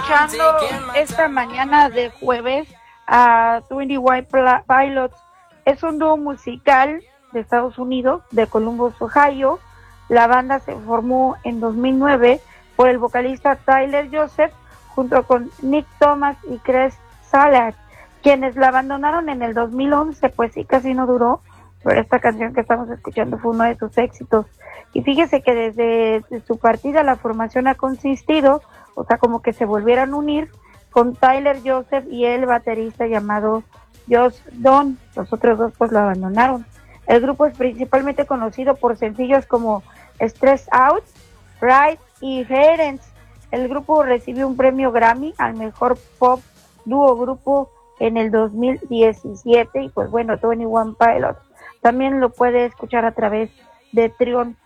escuchando esta mañana de jueves a 21 Pilots. Es un dúo musical de Estados Unidos, de Columbus, Ohio. La banda se formó en 2009 por el vocalista Tyler Joseph junto con Nick Thomas y Chris Salad, quienes la abandonaron en el 2011, pues sí, casi no duró, pero esta canción que estamos escuchando fue uno de sus éxitos. Y fíjese que desde su partida la formación ha consistido, o sea, como que se volvieran a unir con Tyler Joseph y el baterista llamado Josh Don. Los otros dos pues lo abandonaron. El grupo es principalmente conocido por sencillos como Stress Out, Ride y Herence. El grupo recibió un premio Grammy al mejor pop dúo grupo en el 2017 y pues bueno, 21 Pilots también lo puede escuchar a través de Trion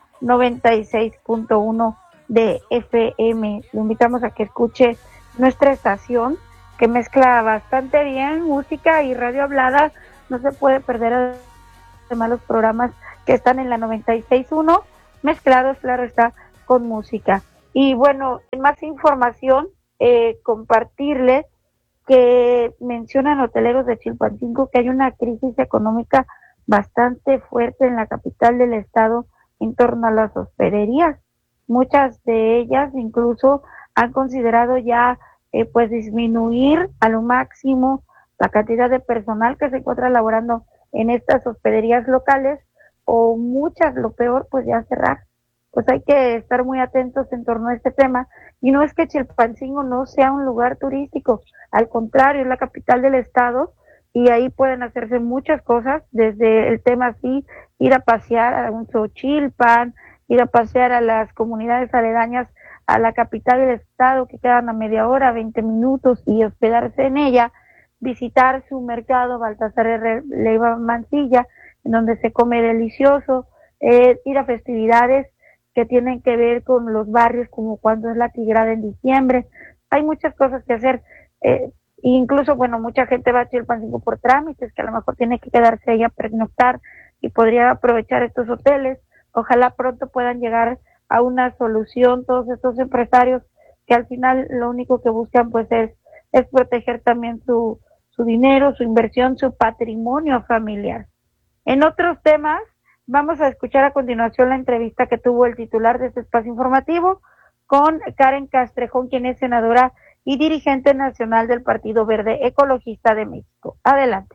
96.1 de FM. Lo invitamos a que escuche nuestra estación, que mezcla bastante bien música y radio hablada. No se puede perder además los programas que están en la 96.1, mezclados, claro está, con música. Y bueno, en más información, compartirles que mencionan hoteleros de Chilpancingo que hay una crisis económica bastante fuerte en la capital del estado en torno a las hospederías. Muchas de ellas incluso han considerado ya pues disminuir a lo máximo la cantidad de personal que se encuentra laborando en estas hospederías locales, o muchas, lo peor, pues ya cerrar. Pues hay que estar muy atentos en torno a este tema, y no es que Chilpancingo no sea un lugar turístico, al contrario, es la capital del estado, y ahí pueden hacerse muchas cosas, desde el tema así, ir a pasear a un Xochilpan, ir a pasear a las comunidades aledañas a la capital del estado, que quedan a media hora, 20 minutos, y hospedarse en ella, visitar su mercado Baltasar R. Leiva Mancilla, en donde se come delicioso, ir a festividades que tienen que ver con los barrios, como cuando es la Tigrada en diciembre. Hay muchas cosas que hacer, incluso, bueno, mucha gente va a Chilpancingo por trámites, que a lo mejor tiene que quedarse ahí a pernoctar y podría aprovechar estos hoteles. Ojalá pronto puedan llegar a una solución todos estos empresarios que al final lo único que buscan pues es proteger también su dinero, su inversión, su patrimonio familiar. En otros temas, vamos a escuchar a continuación la entrevista que tuvo el titular de este espacio informativo con Karen Castrejón, quien es senadora y dirigente nacional del Partido Verde Ecologista de México. Adelante.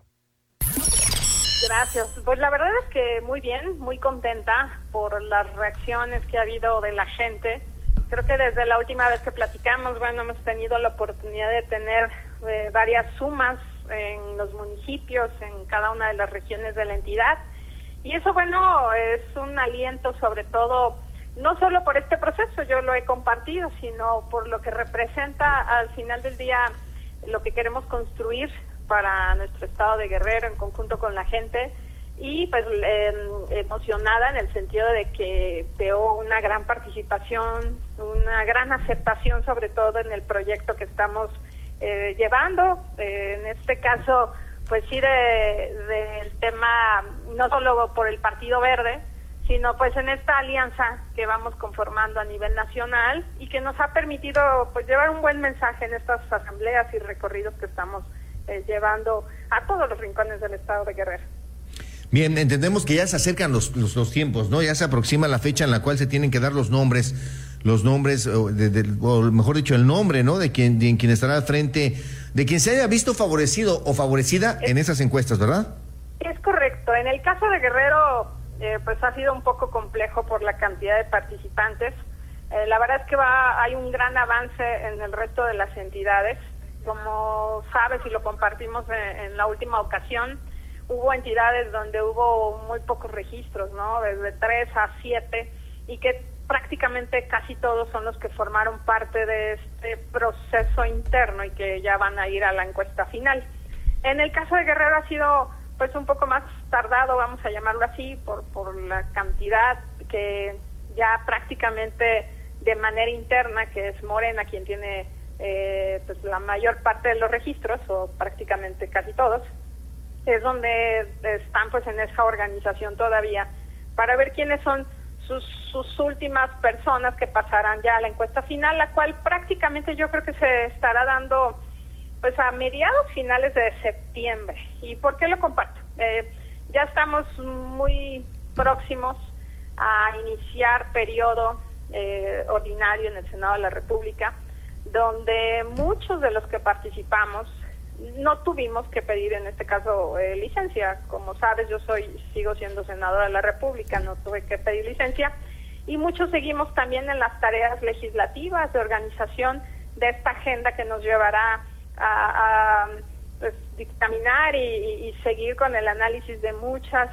Gracias. Pues la verdad es que muy bien, muy contenta por las reacciones que ha habido de la gente. Creo que desde la última vez que platicamos, bueno, hemos tenido la oportunidad de tener varias sumas en los municipios, en cada una de las regiones de la entidad. Y eso, bueno, es un aliento sobre todo, no solo por este proceso, yo lo he compartido, sino por lo que representa al final del día lo que queremos construir para nuestro estado de Guerrero en conjunto con la gente, y pues emocionada en el sentido de que veo una gran participación, una gran aceptación sobre todo en el proyecto que estamos llevando, en este caso pues sí del tema no solo por el Partido Verde, sino pues en esta alianza que vamos conformando a nivel nacional y que nos ha permitido pues llevar un buen mensaje en estas asambleas y recorridos que estamos llevando a todos los rincones del estado de Guerrero. Bien, entendemos que ya se acercan los tiempos, ¿no? Ya se aproxima la fecha en la cual se tienen que dar los nombres, o mejor dicho, el nombre, ¿no? De quien estará al frente, de quien se haya visto favorecido o favorecida en esas encuestas, ¿verdad? Es correcto. En el caso de Guerrero, pues ha sido un poco complejo por la cantidad de participantes. La verdad es que hay un gran avance en el resto de las entidades. Como sabes y lo compartimos en la última ocasión, hubo entidades donde hubo muy pocos registros, ¿no? Desde 3 a 7, y que prácticamente casi todos son los que formaron parte de este proceso interno y que ya van a ir a la encuesta final. En el caso de Guerrero ha sido pues un poco más tardado, vamos a llamarlo así, por la cantidad que ya prácticamente de manera interna, que es Morena quien tiene pues la mayor parte de los registros, o prácticamente casi todos, es donde están pues en esa organización todavía, para ver quiénes son sus últimas personas que pasarán ya a la encuesta final, la cual prácticamente yo creo que se estará dando pues a mediados finales de septiembre. ¿Y por qué lo comparto? Ya estamos muy próximos a iniciar periodo ordinario en el Senado de la República, donde muchos de los que participamos no tuvimos que pedir, en este caso, licencia. Como sabes, sigo siendo senadora de la República, no tuve que pedir licencia, y muchos seguimos también en las tareas legislativas de organización de esta agenda que nos llevará a pues, dictaminar y seguir con el análisis de muchas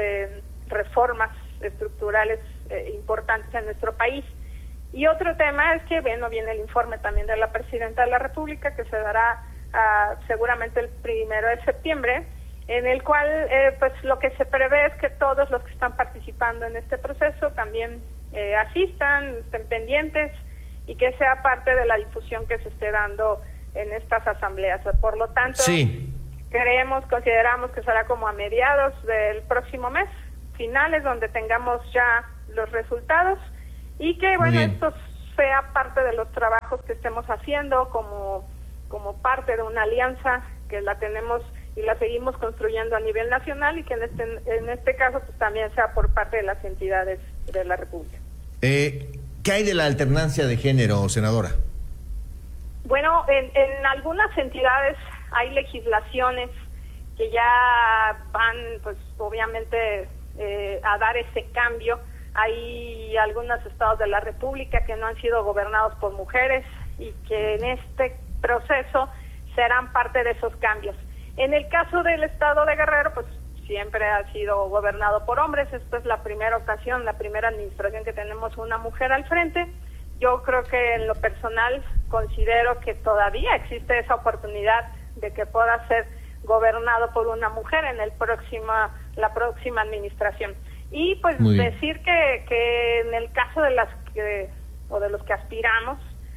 reformas estructurales importantes en nuestro país. Y otro tema es que, bueno, viene el informe también de la Presidenta de la República, que se dará seguramente el 1 de septiembre, en el cual pues lo que se prevé es que todos los que están participando en este proceso también asistan, estén pendientes, y que sea parte de la difusión que se esté dando en estas asambleas. Por lo tanto, consideramos que será como a mediados del próximo mes, finales, donde tengamos ya los resultados, y que, bueno, esto sea parte de los trabajos que estemos haciendo como parte de una alianza que la tenemos y la seguimos construyendo a nivel nacional, y que en este caso pues también sea por parte de las entidades de la República. ¿Qué hay de la alternancia de género, senadora? Bueno, en algunas entidades hay legislaciones que ya van, pues obviamente, a dar ese cambio. Hay algunos estados de la República que no han sido gobernados por mujeres y que en este proceso serán parte de esos cambios. En el caso del estado de Guerrero, pues siempre ha sido gobernado por hombres. Esta es la primera ocasión, la primera administración que tenemos una mujer al frente. Yo creo que en lo personal considero que todavía existe esa oportunidad de que pueda ser gobernado por una mujer en la próxima administración. Y pues decir que en el caso de de los que aspiramos,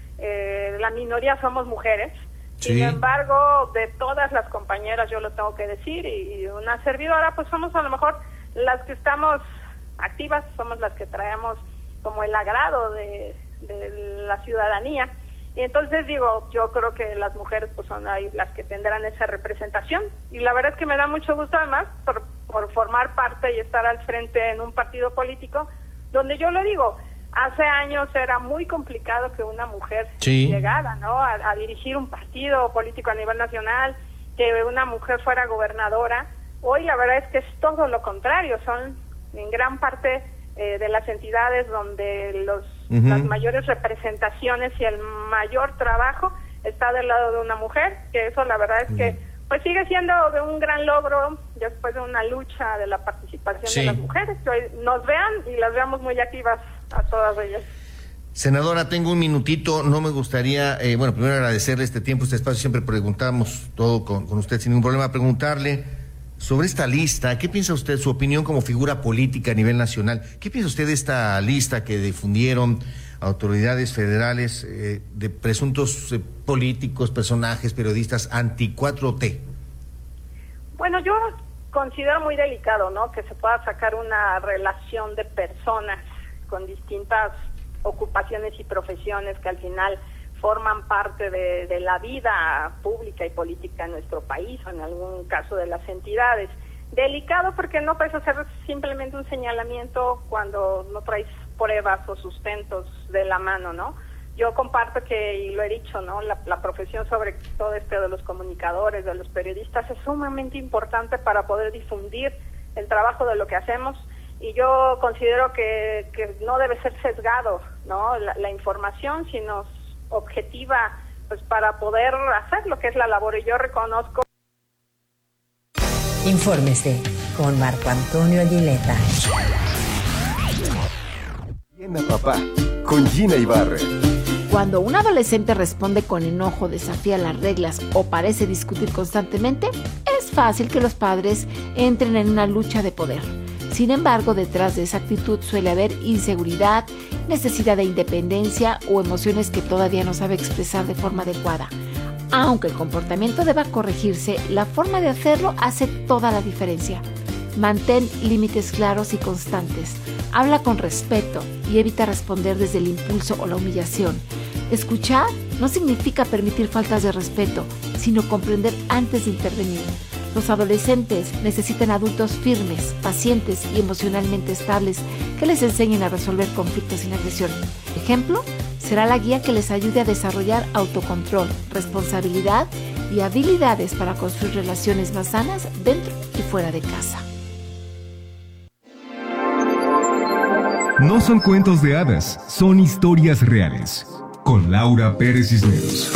la minoría somos mujeres. Sin embargo, de todas las compañeras, yo lo tengo que decir, y una servidora, pues somos a lo mejor las que estamos activas, somos las que traemos como el agrado de la ciudadanía. Y entonces yo creo que las mujeres pues son ahí las que tendrán esa representación, y la verdad es que me da mucho gusto además por formar parte y estar al frente en un partido político donde, yo lo digo, hace años era muy complicado que una mujer llegara, ¿no?, a dirigir un partido político a nivel nacional, que una mujer fuera gobernadora. Hoy la verdad es que es todo lo contrario, son en gran parte de las entidades donde las mayores representaciones y el mayor trabajo está del lado de una mujer, que eso la verdad es que pues sigue siendo de un gran logro después de una lucha de la participación de las mujeres, que hoy nos vean y las veamos muy activas a todas ellas. Senadora, tengo un minutito, no me gustaría, primero agradecerle este tiempo, este espacio, siempre preguntamos todo con usted sin ningún problema, preguntarle sobre esta lista. ¿Qué piensa usted, su opinión como figura política a nivel nacional? ¿Qué piensa usted de esta lista que difundieron autoridades federales de presuntos políticos, personajes, periodistas anti-4T? Bueno, yo considero muy delicado, ¿no?, que se pueda sacar una relación de personas con distintas ocupaciones y profesiones que al final forman parte de la vida pública y política en nuestro país, o en algún caso de las entidades. Delicado porque no puedes hacer simplemente un señalamiento cuando no traes pruebas o sustentos de la mano, ¿no? Yo comparto y lo he dicho, ¿no?, la profesión, sobre todo de los comunicadores, de los periodistas, es sumamente importante para poder difundir el trabajo de lo que hacemos, y yo considero que no debe ser sesgado, ¿no?, la información, sino objetiva, pues para poder hacer lo que es la labor. Y yo reconozco. Infórmese con Marco Antonio Aguileta. Bien a papá, con Gina Ibarra. Cuando un adolescente responde con enojo, desafía las reglas o parece discutir constantemente, es fácil que los padres entren en una lucha de poder. Sin embargo, detrás de esa actitud suele haber inseguridad, necesidad de independencia o emociones que todavía no sabe expresar de forma adecuada. Aunque el comportamiento deba corregirse, la forma de hacerlo hace toda la diferencia. Mantén límites claros y constantes. Habla con respeto y evita responder desde el impulso o la humillación. Escuchar no significa permitir faltas de respeto, sino comprender antes de intervenir. Los adolescentes necesitan adultos firmes, pacientes y emocionalmente estables que les enseñen a resolver conflictos sin agresión. Ejemplo, será la guía que les ayude a desarrollar autocontrol, responsabilidad y habilidades para construir relaciones más sanas dentro y fuera de casa. No son cuentos de hadas, son historias reales. Con Laura Pérez Cisneros.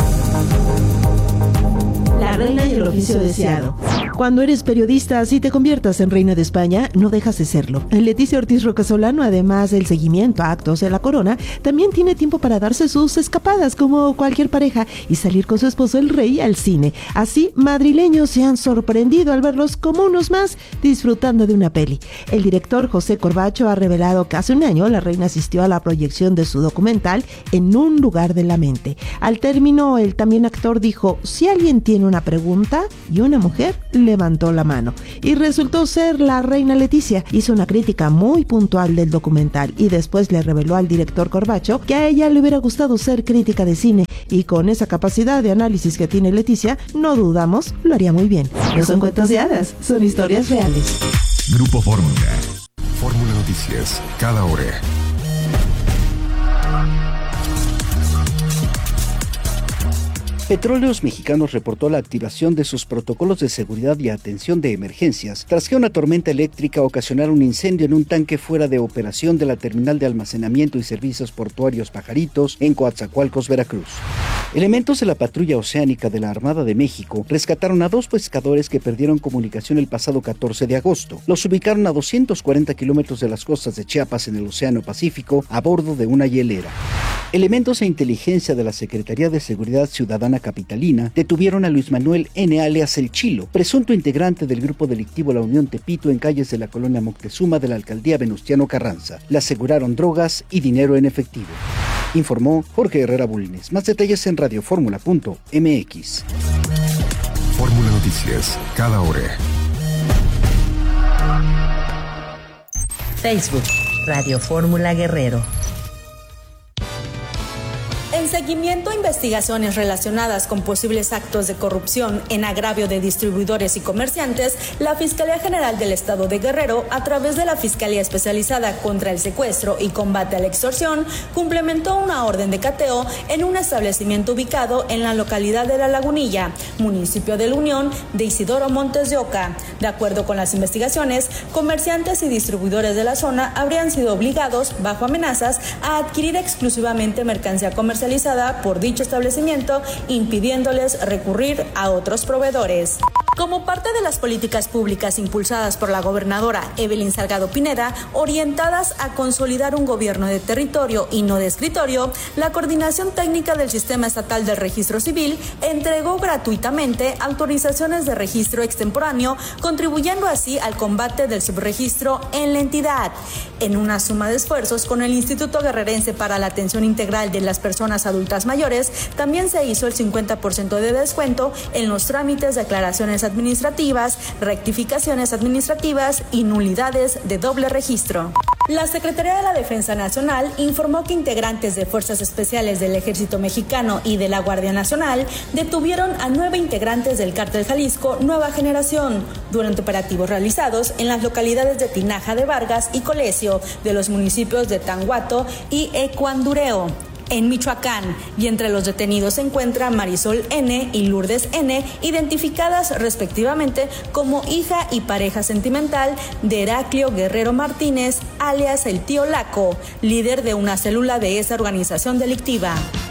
La reina y el oficio deseado. Cuando eres periodista, si te conviertas en reina de España, no dejas de serlo. Leticia Ortiz Rocasolano, además del seguimiento a actos de la corona, también tiene tiempo para darse sus escapadas como cualquier pareja y salir con su esposo el rey al cine. Así, madrileños se han sorprendido al verlos como unos más disfrutando de una peli. El director José Corbacho ha revelado que hace un año la reina asistió a la proyección de su documental En un lugar de la mente. Al término, el también actor dijo: si alguien tiene una pregunta, y una mujer levantó la mano. Y resultó ser la reina Leticia. Hizo una crítica muy puntual del documental y después le reveló al director Corbacho que a ella le hubiera gustado ser crítica de cine, y con esa capacidad de análisis que tiene Leticia, no dudamos, lo haría muy bien. No son cuentos de hadas, son historias reales. Grupo Fórmula. Fórmula Noticias, cada hora. Petróleos Mexicanos reportó la activación de sus protocolos de seguridad y atención de emergencias tras que una tormenta eléctrica ocasionara un incendio en un tanque fuera de operación de la terminal de almacenamiento y servicios portuarios Pajaritos en Coatzacoalcos, Veracruz. Elementos de la patrulla oceánica de la Armada de México rescataron a 2 pescadores que perdieron comunicación el pasado 14 de agosto. Los ubicaron a 240 kilómetros de las costas de Chiapas en el Océano Pacífico a bordo de una hielera. Elementos de inteligencia de la Secretaría de Seguridad Ciudadana Capitalina detuvieron a Luis Manuel N. alias El Chilo, presunto integrante del grupo delictivo La Unión Tepito en calles de la colonia Moctezuma de la alcaldía Venustiano Carranza. Le aseguraron drogas y dinero en efectivo. Informó Jorge Herrera Bulnes. Más detalles en radioformula.mx. Fórmula Noticias, cada hora. Facebook, Radio Fórmula Guerrero. En seguimiento a investigaciones relacionadas con posibles actos de corrupción en agravio de distribuidores y comerciantes, la Fiscalía General del Estado de Guerrero, a través de la Fiscalía Especializada contra el Secuestro y Combate a la Extorsión, complementó una orden de cateo en un establecimiento ubicado en la localidad de La Lagunilla, municipio de La Unión de Isidoro Montes de Oca. De acuerdo con las investigaciones, comerciantes y distribuidores de la zona habrían sido obligados, bajo amenazas, a adquirir exclusivamente mercancía comercializada por dicho establecimiento, impidiéndoles recurrir a otros proveedores. Como parte de las políticas públicas impulsadas por la gobernadora Evelyn Salgado Pineda, orientadas a consolidar un gobierno de territorio y no de escritorio, la Coordinación Técnica del Sistema Estatal del Registro Civil entregó gratuitamente autorizaciones de registro extemporáneo, contribuyendo así al combate del subregistro en la entidad. En una suma de esfuerzos con el Instituto Guerrerense para la Atención Integral de las Personas Adultas Mayores, también se hizo el 50% de descuento en los trámites de aclaraciones administrativas, rectificaciones administrativas y nulidades de doble registro. La Secretaría de la Defensa Nacional informó que integrantes de Fuerzas Especiales del Ejército Mexicano y de la Guardia Nacional detuvieron a 9 integrantes del Cártel Jalisco Nueva Generación durante operativos realizados en las localidades de Tinaja de Vargas y Colesio, de los municipios de Tanguato y Ecuandureo, en Michoacán, y entre los detenidos se encuentra Marisol N. y Lourdes N., identificadas respectivamente como hija y pareja sentimental de Heraclio Guerrero Martínez, alias el Tío Laco, líder de una célula de esa organización delictiva.